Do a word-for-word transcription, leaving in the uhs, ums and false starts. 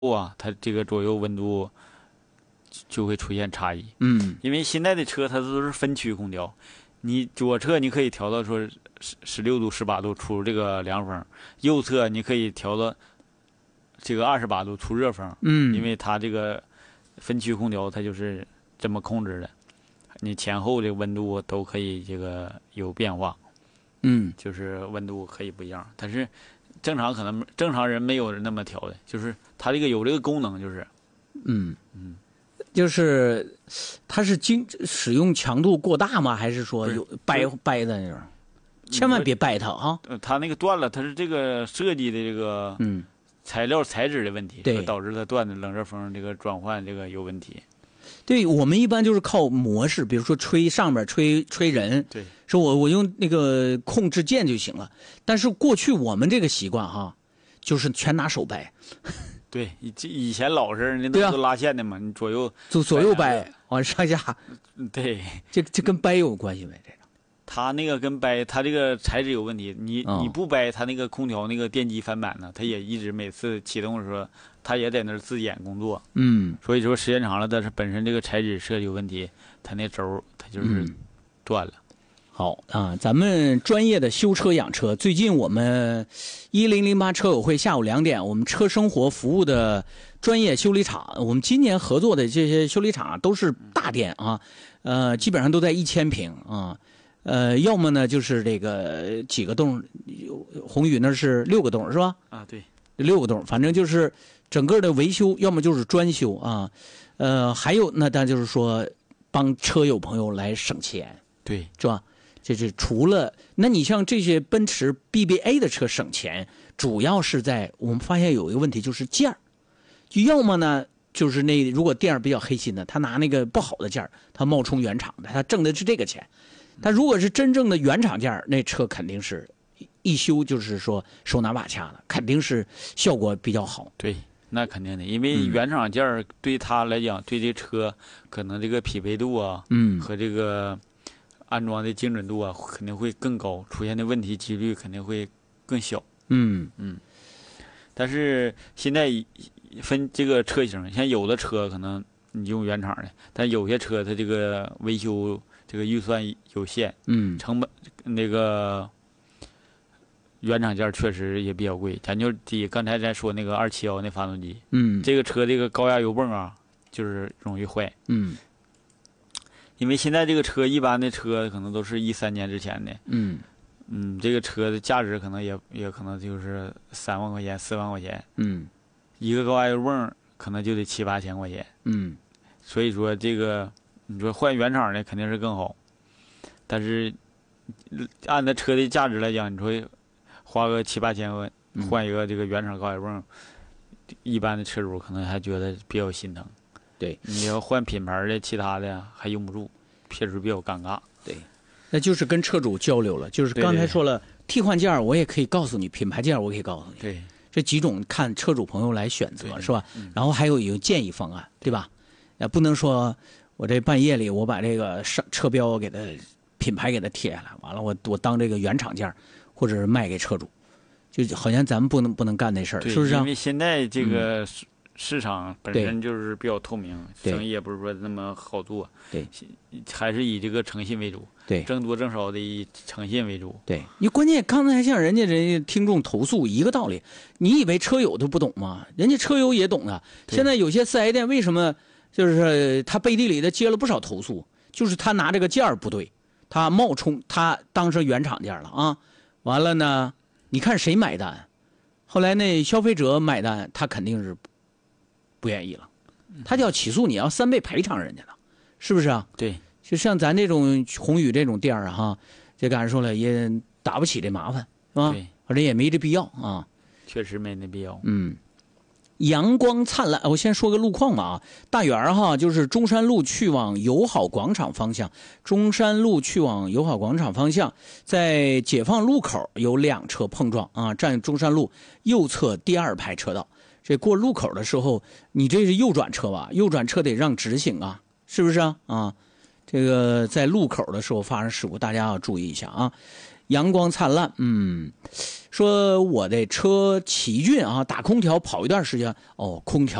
啊，它这个左右温度就会出现差异。 嗯， 因为现在的车它都是分区空调，你左侧你可以调到说十十六度、十八度出这个凉风，右侧你可以调到这个二十八度出热风。 嗯， 因为它这个分区空调它就是这么控制的，你前后这个温度都可以这个有变化。 嗯， 就是温度可以不一样，但是正常可能正常人没有那么调的，就是它这个有这个功能，就是嗯嗯，就是它是经使用强度过大吗？还是说有掰掰的那种？千万别掰它啊！ 呃，它那个断了，它是这个设计的这个嗯材料材质的问题， 对， 导致它断的冷热风这个转换这个有问题。 对，我们一般就是靠模式，比如说吹上边吹吹人， 对， 说我我用那个控制键就行了。但是过去我们这个习惯哈，就是全拿手掰。 对，以以前老式那对啊都是拉线的嘛，你左右左左右掰，往上下。 对， 这这跟掰有关系没？这个？ 它那个跟掰，它这个材质有问题。你、 哦、 你不掰，它那个空调那个电机翻版呢，它也一直每次启动的时候，它也在那儿自演工作。 嗯， 所以说时间长了，但是本身这个材质设计有问题，它那轴它就是断了。 嗯、好啊，咱们专业的修车养车，最近我们一零零八车友会下午两点，我们车生活服务的专业修理厂，我们今年合作的这些修理厂都是大店啊，呃，基本上都在一千平啊。呃，要么呢就是这个几个洞，宏宇那是六个洞是吧？ 啊，对， 六个洞，反正就是整个的维修，要么就是专修啊。呃，还有那当然就是说帮车友朋友来省钱， 对， 是吧？这是除了，那你像这些奔驰 B B A 的车省钱，主要是在我们发现有一个问题就是件儿，就要么呢就是那如果店儿比较黑心的，他拿那个不好的件儿，他冒充原厂的，他挣的是这个钱。但如果是真正的原厂件，那车肯定是一修就是说手拿把掐的，肯定是效果比较好。 对，那肯定的，因为原厂件对他来讲，嗯、对这车可能这个匹配度啊， 嗯， 和这个安装的精准度啊，肯定会更高，出现的问题几率肯定会更小。 嗯嗯。但是现在分这个车型，像有的车可能你用原厂的，但有些车它这个维修。这个预算有限， 嗯， 成本那个原厂件确实也比较贵。咱就以刚才咱说那个二七幺那发动机， 嗯， 这个车这个高压油泵啊，就是容易坏， 嗯， 因为现在这个车一般的车可能都是一三年之前的， 嗯嗯，这个车的价值可能也也可能就是三万块钱、四万块钱， 嗯， 一个高压油泵可能就得七八千块钱， 嗯， 所以说这个。你说换原厂的肯定是更好，但是按照车的价值来讲，你说花个七八千万换一个这个原厂高压泵，嗯、一般的车主可能还觉得比较心疼。 对， 你要换品牌的其他的还用不住，确实比较尴尬。 对，那就是跟车主交流了，就是刚才说了，对对对替换件我也可以告诉你，品牌件我可以告诉你。 对， 这几种看车主朋友来选择， 对对是吧？ 嗯、 然后还有一个建议方案，对吧？也不能说。我这半夜里，我把这个上车标给它品牌给它贴下来，完了我我当这个原厂件，或者是卖给车主，就好像咱们不能不能干那事儿，是不是、啊？ 因为现在这个市、嗯、市场本身就是比较透明，生意也不是说那么好做， 对， 还是以这个诚信为主， 对， 挣多挣少的以诚信为主。 对，你关键刚才像人家人家听众投诉一个道理，你以为车友都不懂吗？人家车友也懂啊。现在有些四 S 店为什么？就是他背地里的接了不少投诉，就是他拿这个件儿不对，他冒充他当成原厂件了啊，完了呢，你看谁买单？后来那消费者买单，他肯定是不愿意了，他就要起诉你，要三倍赔偿人家了，是不是啊？ 对， 就像咱这种宏宇这种店啊，哈，这刚才说了也打不起这麻烦，是吧？ 对， 反正也没这必要啊， 确实没那必要， 嗯。阳光灿烂，我先说个路况吧啊，大园哈，就是中山路去往友好广场方向，中山路去往友好广场方向，在解放路口有两车碰撞啊，占中山路右侧第二排车道。这过路口的时候，你这是右转车吧？右转车得让直行啊，是不是啊？啊，这个在路口的时候发生事故，大家要注意一下啊。 阳光灿烂，嗯，说我的车奇骏啊，打空调跑一段时间，哦，空调。